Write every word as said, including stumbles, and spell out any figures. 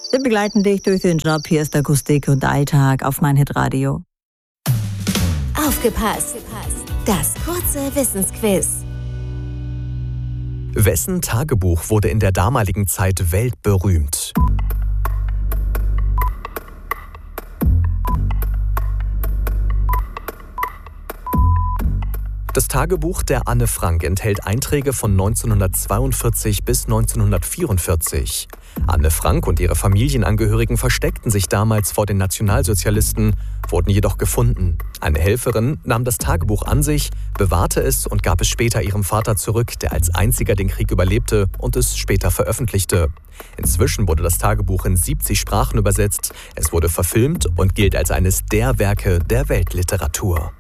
Wir begleiten dich durch den Job. Hier ist Akustik und Alltag auf meinhitradio. Aufgepasst! Das kurze Wissensquiz. Wessen Tagebuch wurde in der damaligen Zeit weltberühmt? Das Tagebuch der Anne Frank enthält Einträge von neunzehnhundertzweiundvierzig bis neunzehnhundertvierundvierzig. Anne Frank und ihre Familienangehörigen versteckten sich damals vor den Nationalsozialisten, wurden jedoch gefunden. Eine Helferin nahm das Tagebuch an sich, bewahrte es und gab es später ihrem Vater zurück, der als einziger den Krieg überlebte und es später veröffentlichte. Inzwischen wurde das Tagebuch in siebzig Sprachen übersetzt, es wurde verfilmt und gilt als eines der Werke der Weltliteratur.